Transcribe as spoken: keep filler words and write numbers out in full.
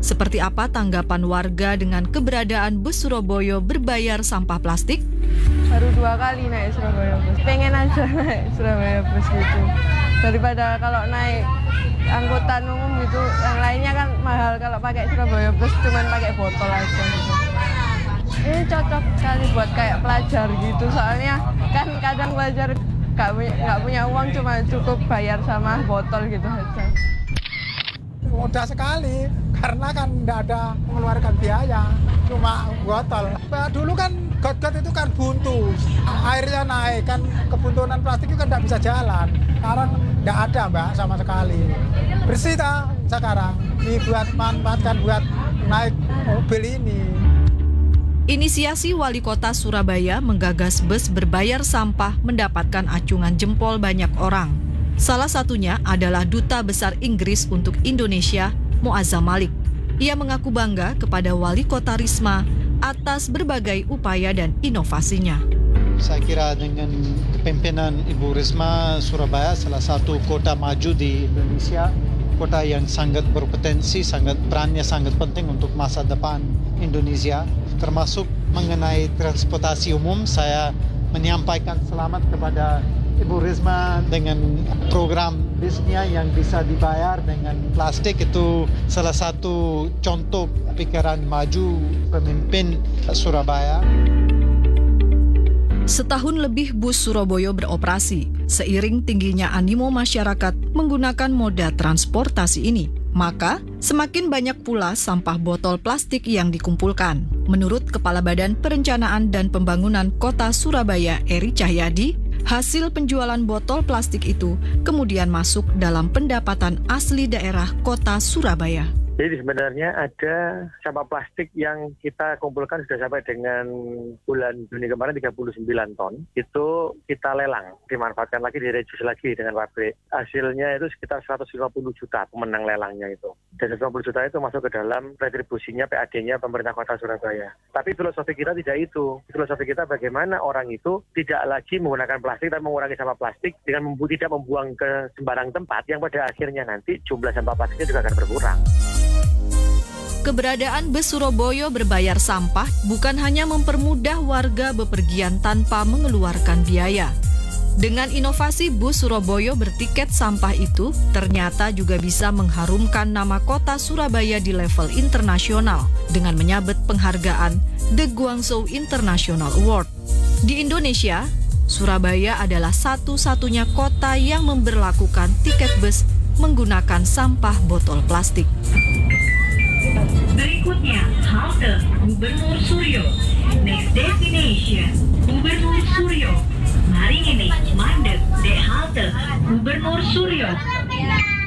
Seperti apa tanggapan warga dengan keberadaan bus Surabaya berbayar sampah plastik? Baru dua kali naik Surabaya bus. Pengen aja naik Surabaya bus gitu. Daripada kalau naik angkutan umum gitu, yang lainnya kan mahal. Kalau pakai Surabaya bus cuman pakai botol aja gitu. Ini cocok sekali buat kayak pelajar gitu. Soalnya kan kadang pelajar nggak punya, nggak punya uang, cuma cukup bayar sama botol gitu aja. Mudah sekali, karena kan tidak ada mengeluarkan biaya, cuma botol. Nah, dulu kan got-got itu kan buntu, airnya naik, kan kebuntuan plastik itu kan tidak bisa jalan. Sekarang tidak ada mbak sama sekali. Bersih tak sekarang, dibuat manfaatkan buat naik mobil ini. Inisiasi Wali Kota Surabaya menggagas bus berbayar sampah mendapatkan acungan jempol banyak orang. Salah satunya adalah Duta Besar Inggris untuk Indonesia, Muazzam Malik. Ia mengaku bangga kepada Wali Kota Risma atas berbagai upaya dan inovasinya. Saya kira dengan kepemimpinan Ibu Risma, Surabaya salah satu kota maju di Indonesia, kota yang sangat berpotensi, sangat perannya sangat penting untuk masa depan Indonesia, termasuk mengenai transportasi umum. Saya menyampaikan selamat kepada Ibu Risma dengan program bisnya yang bisa dibayar dengan plastik. Itu salah satu contoh pikiran maju pemimpin Surabaya. Setahun lebih bus Surabaya beroperasi. Seiring tingginya animo masyarakat menggunakan moda transportasi ini, maka semakin banyak pula sampah botol plastik yang dikumpulkan. Menurut Kepala Badan Perencanaan dan Pembangunan Kota Surabaya, Eri Cahyadi, hasil penjualan botol plastik itu kemudian masuk dalam pendapatan asli daerah Kota Surabaya. Jadi sebenarnya ada sampah plastik yang kita kumpulkan sudah sampai dengan bulan Juni kemarin tiga puluh sembilan ton. Itu kita lelang, dimanfaatkan lagi, direjus lagi dengan pabrik. Hasilnya itu sekitar seratus lima puluh juta pemenang lelangnya itu. Dan seratus lima puluh juta itu masuk ke dalam retribusinya P A D-nya pemerintah Kota Surabaya. Tapi filosofi kita tidak itu. Filosofi kita bagaimana orang itu tidak lagi menggunakan plastik, tapi mengurangi sampah plastik dengan membu- tidak membuang ke sembarang tempat yang pada akhirnya nanti jumlah sampah plastiknya juga akan berkurang. Keberadaan bus Surabaya berbayar sampah bukan hanya mempermudah warga bepergian tanpa mengeluarkan biaya. Dengan inovasi bus Surabaya bertiket sampah itu, ternyata juga bisa mengharumkan nama kota Surabaya di level internasional dengan menyabet penghargaan The Guangzhou International Award. Di Indonesia, Surabaya adalah satu-satunya kota yang memberlakukan tiket bus menggunakan sampah botol plastik. Berikutnya, halte Gubernur Suryo. Next destination, Gubernur Suryo. Mari ini mandek de halte Gubernur Suryo.